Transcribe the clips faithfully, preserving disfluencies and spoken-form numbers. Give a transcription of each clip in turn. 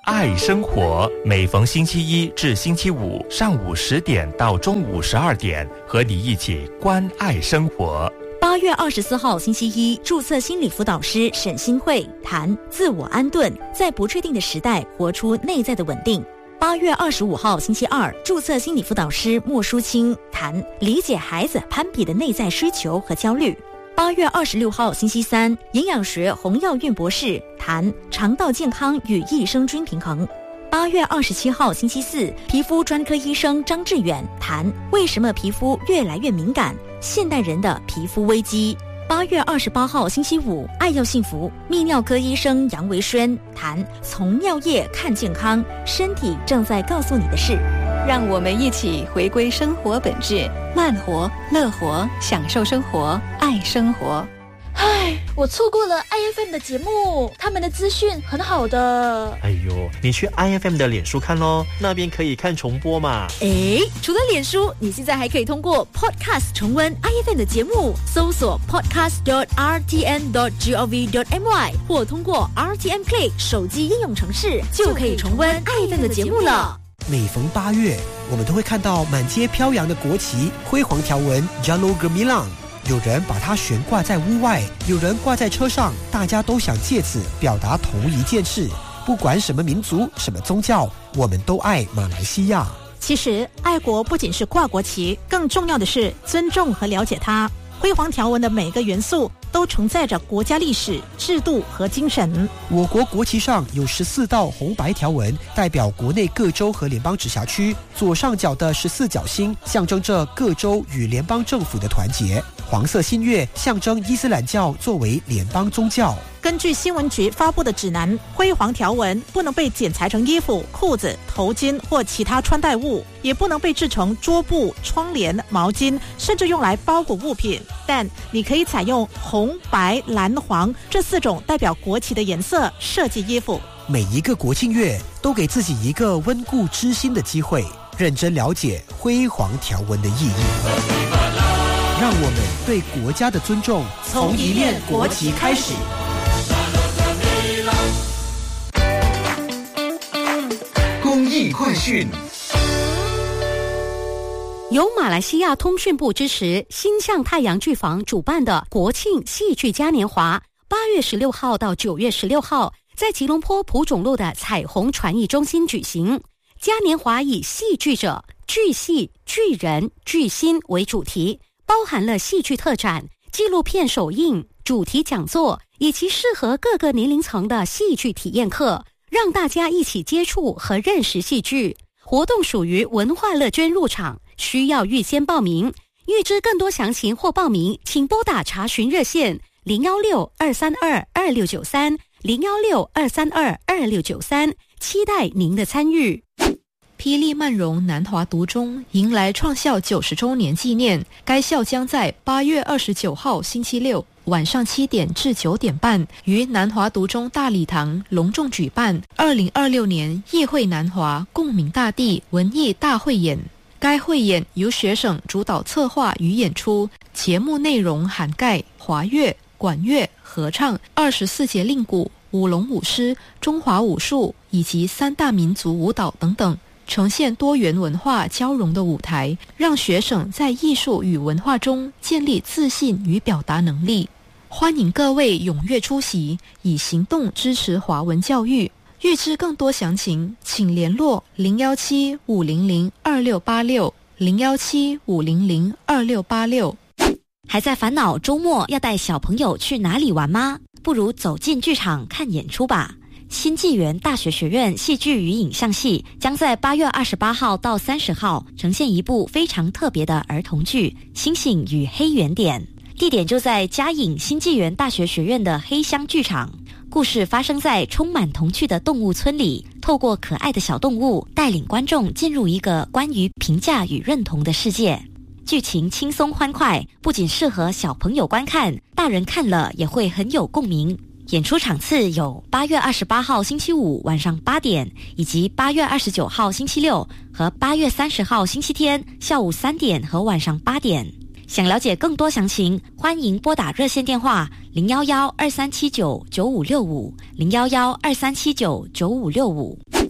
爱生活，每逢星期一至星期五上午十点到中午十二点，和你一起关爱生活。 八月二十四号星期一，注册心理辅导师沈新慧谈自我安顿，在不确定的时代活出内在的稳定。八月二十五号星期二，注册心理辅导师莫淑清谈理解孩子攀比的内在需求和焦虑。八月二十六号星期三，营养学洪耀运博士谈肠道健康与益生菌平衡。八月二十七号星期四，皮肤专科医生张志远谈为什么皮肤越来越敏感，现代人的皮肤危机。八月二十八号星期五，爱要幸福，泌尿科医生杨维轩谈从尿液看健康，身体正在告诉你的事。 让我们一起回归生活本质，慢活、乐活，享受生活，爱生活。 唉，我错过了 I F M 的节目，他们的资讯很好的。 哎呦，你去 I F M 的脸书看咯，那边可以看重播嘛。 诶，除了脸书，你现在还可以通过 Podcast 重温 I F M 的节目，搜索 podcast dot r t n dot gov dot my 或通过 R T M Play 手机应用程式，就可以重温 I F M 的节目了。 每逢八月，我们都会看到满街飘扬的国旗，辉煌条纹 Jalur Gemilang。有人把它悬挂在屋外，有人挂在车上，大家都想借此表达同一件事，不管什么民族、什么宗教，我们都爱马来西亚。 其实爱国不仅是挂国旗，更重要的是尊重和了解它。辉煌条纹的每个元素都承载着国家历史、制度和精神。 我国国旗上有十四道红白条纹，代表国内各州和联邦直辖区。左上角的十四角星象征着各州与联邦政府的团结。黄色新月象征伊斯兰教作为联邦宗教。 根据新闻局发布的指南，辉煌条纹不能被剪裁成衣服、裤子、头巾或其他穿戴物，也不能被制成桌布、窗帘、毛巾，甚至用来包裹物品。但你可以采用红、白、蓝、黄这四种代表国旗的颜色设计衣服。 每一个国庆月都给自己一个温故知新的机会，认真了解辉煌条纹的意义。让我们对国家的尊重从一面国旗开始。 公益快讯。 由马来西亚通讯部支持，星象太阳剧坊主办的国庆戏剧嘉年华，八月十六号到九月十六号，在吉隆坡蒲种路的彩虹传艺中心举行。嘉年华以戏剧者、剧戏、剧人、剧心为主题，包含了戏剧特展、纪录片首映、主题讲座以及适合各个年龄层的戏剧体验课，让大家一起接触和认识戏剧。活动属于文化乐捐入场，需要预先报名。预知更多详情或报名，请拨打查询热线零幺六二三二二六九三零幺六二三二二六九三，期待您的参与。 霹雳曼荣南华读中迎来创校九十周年纪念，该校将在八月二十九号星期六晚上七点至九点半于南华读中大礼堂隆重举办二零二六年夜会南华共鸣大地文艺大汇演。该汇演由学生主导策划与演出，节目内容涵盖华乐、管乐、合唱、二十四节令鼓、舞龙舞狮、中华武术以及三大民族舞蹈等等，呈现多元文化交融的舞台，让学生在艺术与文化中建立自信与表达能力。欢迎各位踊跃出席，以行动支持华文教育。预知更多详情，请联络零幺七五零零二六八六零幺七五零零二六八六。 还在烦恼周末要带小朋友去哪里玩吗？不如走进剧场看演出吧。新纪元大学学院戏剧与影像系将在八月二十八号到三十号呈现一部非常特别的儿童剧《星星与黑圆点》，地点就在嘉颖新纪元大学学院的黑箱剧场。故事发生在充满童趣的动物村里，透过可爱的小动物带领观众进入一个关于评价与认同的世界。剧情轻松欢快，不仅适合小朋友观看，大人看了也会很有共鸣。演出场次有八月二十八号星期五晚上八点，以及八月二十九号星期六和八月三十号星期天下午三点和晚上八点。想了解更多详情，欢迎拨打热线电话零幺幺二三七九九五六五零幺幺二三七九九五六五。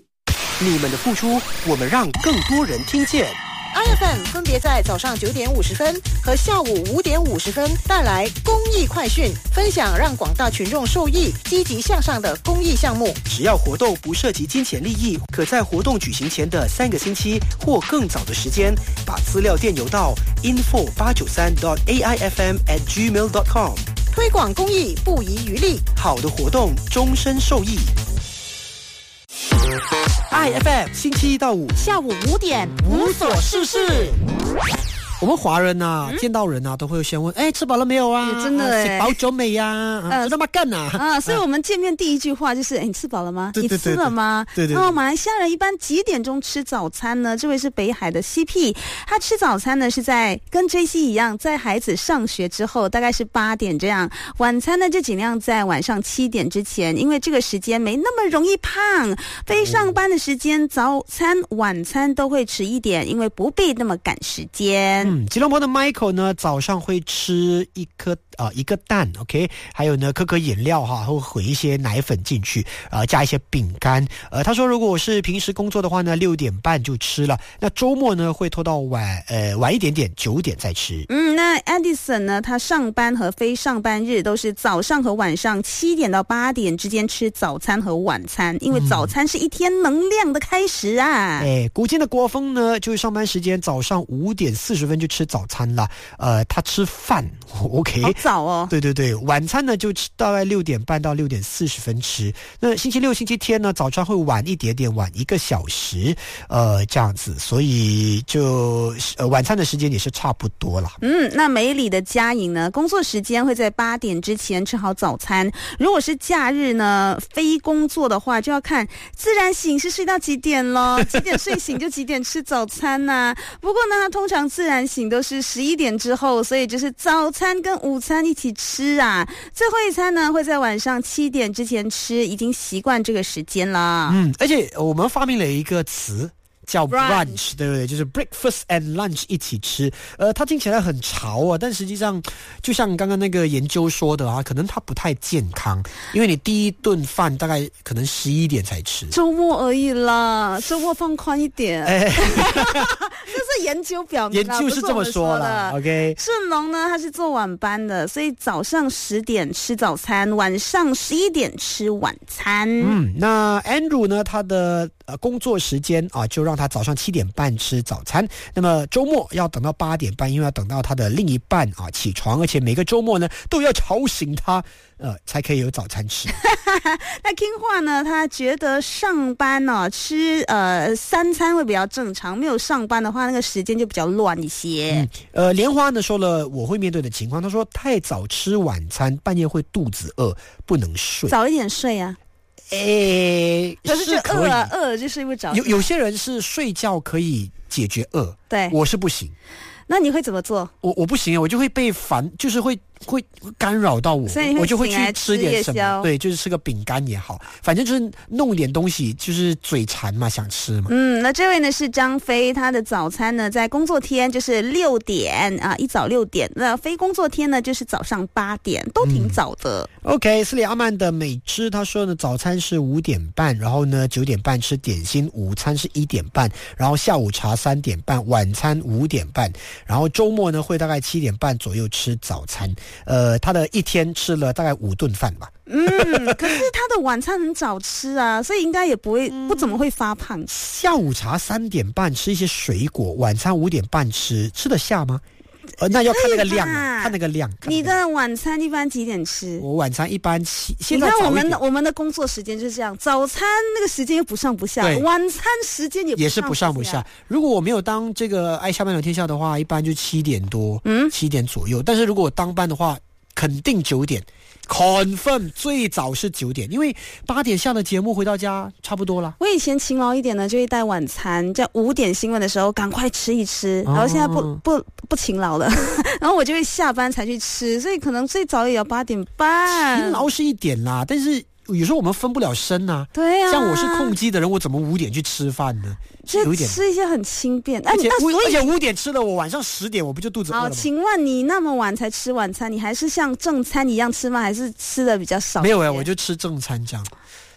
你们的付出，我们让更多人听见。 I F M 分别在早上九点五十分和下午五点五十分带来公益快讯，分享让广大群众受益、积极向上的公益项目。 只要活动不涉及金钱利益，可在活动举行前的三个星期或更早的时间，把资料电邮到 info 八九三 dot a i f m at gmail dot com。 推广公益不遗余力， 好的活动终身受益。I F M 星期一到五下午五点无所事事。 我们华人啊、嗯、见到人啊都会先问，哎，吃饱了没有啊？ 真的哎， 食饱咗未啊？呃，知道吗？干啊！ 啊，所以我们见面第一句话就是，哎，你吃饱了吗？ 对对对对， 你吃了吗？ 对对对。 然后马来西亚人一般几点钟吃早餐呢？这位是北海的 C P， 他吃早餐呢是在跟 J C 一样，在孩子上学之后，大概是八点这样。晚餐呢就尽量在晚上七点之前，因为这个时间没那么容易胖。非上班的时间，早餐、晚餐都会迟一点，因为不必那么赶时间。 嗯，吉隆坡的 Michael 呢，早上会吃一颗啊、呃、一个蛋 ，OK， 还有呢可可饮料哈，会混一些奶粉进去，呃加一些饼干。呃，他说如果我是平时工作的话呢，六点半就吃了。那周末呢会拖到晚呃晚一点点，九点再吃。 嗯，那 Edison 呢，他上班和非上班日都是早上和晚上七点到八点之间吃早餐和晚餐，因为早餐是一天能量的开始啊。 哎、嗯，古今的国风呢，就是上班时间早上五点四十分就吃早餐了。呃，他吃饭 ，OK， 好早哦。 对对对，晚餐呢就吃大概六点半到六点四十分吃。那星期六、星期天呢，早上会晚一点点，晚一个小时，呃，这样子，所以就呃晚餐的时间也是差不多了。 嗯，那梅里的佳颖呢，工作时间会在八点之前吃好早餐。如果是假日呢，非工作的话，就要看自然醒是睡到几点咯，几点睡醒就几点吃早餐呐、啊。不过呢，他通常自然醒都是十一点之后，所以就是早餐跟午餐一起吃啊。最后一餐呢会在晚上七点之前吃，已经习惯这个时间了。 嗯，而且我们发明了一个词叫 brunch， brunch 对不对？就是 breakfast and lunch 一起吃。呃，它听起来很潮啊，但实际上就像刚刚那个研究说的啊，可能它不太健康，因为你第一顿饭大概可能十一点才吃。 周末而已啦，周末放宽一点。哎，这是研究表明， 研究是这么说的。OK， 顺龙呢，他是做晚班的，所以早上十点吃早餐，晚上十一点吃晚餐。 嗯，那 Andrew 呢，他的呃工作时间啊，就让他早上七点半吃早餐，那么周末要等到八点半，因为要等到他的另一半啊起床，而且每个周末呢都要吵醒他，呃，才可以有早餐吃。 那 King 话呢，他觉得上班呢、哦、吃呃三餐会比较正常，没有上班的话，那个时间就比较乱一些。 嗯，呃，莲花呢说了我会面对的情况，他说太早吃晚餐，半夜会肚子饿，不能睡。 早一点睡啊。 诶， 可是就饿啊，饿了就睡不着。 有有些人是睡觉可以解决饿， 对， 我是不行。 那你会怎么做？ 我我不行，我就会被烦，就是会会干扰到我， 所以你会我就会去吃点什么，对，就是吃个饼干也好，反正就是弄点东西，就是嘴馋嘛，想吃嘛。 嗯，那这位呢是张飞，他的早餐呢在工作天就是六点啊，一早六点，那非工作天呢就是早上八点，都挺早的。 嗯、OK， 斯里阿曼的美芝他说呢，早餐是五点半，然后呢九点半吃点心，午餐是一点半，然后下午茶三点半，晚餐五点半。然后周末呢会大概七点半左右吃早餐，呃，他的一天吃了大概五顿饭吧。 嗯，可是他的晚餐很早吃啊，所以应该也不会、嗯、不怎么会发胖。 下午茶三点半吃一些水果，晚餐五点半吃，吃得下吗？呃，那要看那个量啊，看那个量。 你的晚餐一般几点吃？ 我晚餐一般七，现在你看我们我们的工作时间就是这样，早餐那个时间又不上不下，晚餐时间也不上不下也是不上不下。如果我没有当这个爱下班聊天下的话，一般就七点多，嗯，七点左右。但是如果我当班的话，肯定九点。confirm 最早是九点，因为八点下的节目回到家差不多了。 我以前勤劳一点呢，就会带晚餐，在五点新闻的时候赶快吃一吃，然后现在不、哦、不不勤劳了，然后我就会下班才去吃，所以可能最早也要八点半。 勤劳是一点啦，但是有时候我们分不了身啊。 对啊， 像我是控机的人，我怎么五点去吃饭呢？有一点吃一些很轻便， 而且而且五点吃了，我晚上十点我不就肚子饿了吗？ 好，请问你那么晚才吃晚餐，你还是像正餐一样吃吗？还是吃的比较少？ 没有哎，我就吃正餐这样。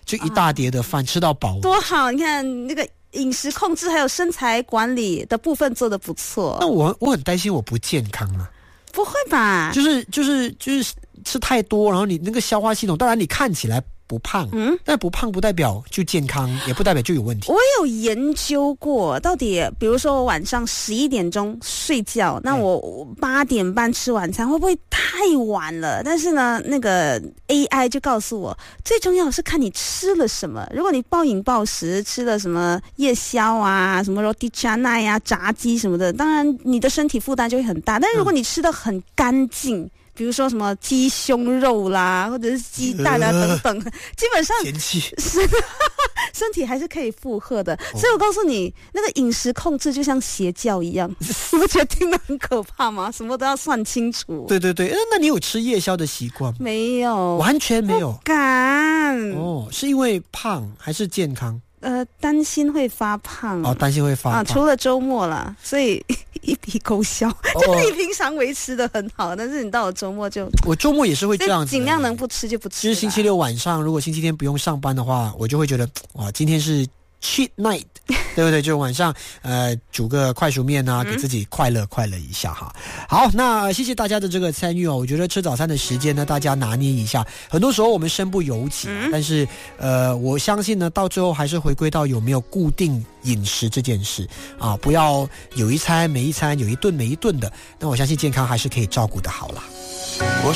就一大碟的饭、啊、吃到饱， 多好！你看那个饮食控制还有身材管理的部分做得不错。 那我我很担心我不健康啊。 不会吧？ 就是就是就是吃太多，然后你那个消化系统，当然你看起来不胖，嗯，但不胖不代表就健康，也不代表就有问题。 我有研究过，到底比如说我晚上十一点钟睡觉，那我八点半吃晚餐会不会太晚了？但是呢，那个 A I 就告诉我，最重要的是看你吃了什么。如果你暴饮暴食，吃了什么夜宵啊，什么 roti canai 呀、炸鸡什么的，当然你的身体负担就会很大。但是如果你吃得很干净，嗯，比如说什么鸡胸肉啦，或者是鸡蛋啊等等，呃、基本上身身体还是可以负荷的。哦、所以我告诉你，那个饮食控制就像邪教一样，你不觉得听得很可怕吗？什么都要算清楚。 对对对，那你有吃夜宵的习惯吗？ 没有， 完全没有。 不敢。 哦，是因为胖还是健康？ 呃，担心会发胖哦，担心会发胖啊。 除了周末啦，所以一笔勾销。 哦、 就是你平常维持的很好，但是你到了周末就…… 我周末也是会这样子， 尽量能不吃就不吃。 就是星期六晚上，如果星期天不用上班的话，我就会觉得哇，今天是 cheat night， 对不对？就晚上呃煮个快熟面啊，给自己快乐快乐一下哈。好，那谢谢大家的这个参与哦。我觉得吃早餐的时间呢，大家拿捏一下。很多时候我们身不由己，嗯、但是呃，我相信呢，到最后还是回归到有没有固定饮食这件事啊，不要有一餐没一餐，有一顿没一顿的。那我相信健康还是可以照顾得好啦。